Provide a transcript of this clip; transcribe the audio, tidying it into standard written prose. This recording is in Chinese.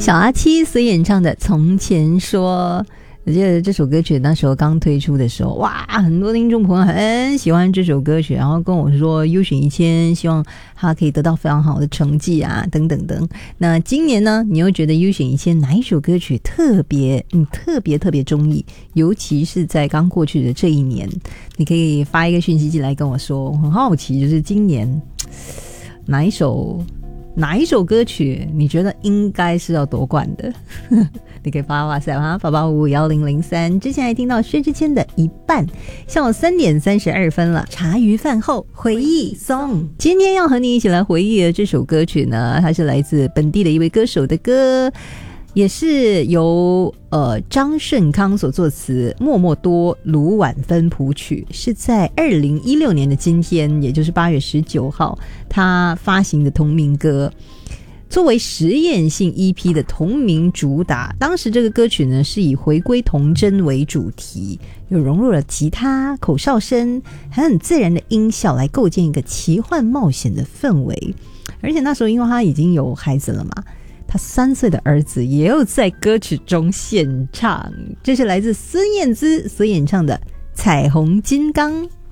小阿七所演唱的《从前说》，我记得这首歌曲那时候刚推出的时候，哇，很多听众朋友很喜欢这首歌曲，然后跟我说优选1000，希望他可以得到非常好的成绩啊，等等等。那今年呢，你又觉得优选1000哪一首歌曲特别中意？尤其是在刚过去的这一年，你可以发一个讯息进来跟我说，我很好奇，就是今年哪一首歌曲你觉得应该是要夺冠的？你可以发哇塞哈8851003。之前还听到薛之谦的一半，下午3点32分了，茶余饭后回忆颂。今天要和你一起来回忆的这首歌曲呢，它是来自本地的一位歌手的歌，也是由张顺康所作词，默默多、卢婉芬谱曲，是在2016年的今天，也就是8月19号他发行的同名歌，作为实验性 EP 的同名主打。当时这个歌曲呢是以回归童真为主题，又融入了吉他、口哨声还很自然的音效来构建一个奇幻冒险的氛围。而且那时候因为他已经有孩子了嘛，他3岁的儿子也有在歌曲中献唱，这是来自孙燕姿所演唱的《彩虹金刚》。